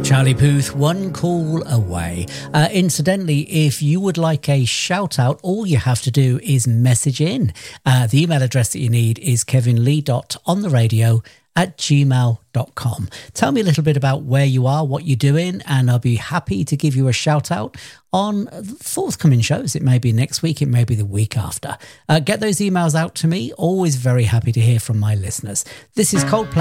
Charlie Puth, One Call Away. Incidentally, if you would like a shout out, all you have to do is message in. The email address that you need is kevinlee.ontheradio@gmail.com. Tell me a little bit about where you are, what you're doing, and I'll be happy to give you a shout out on forthcoming shows. It may be next week, it may be the week after. Get those emails out to me. Always very happy to hear from my listeners. This is Coldplay.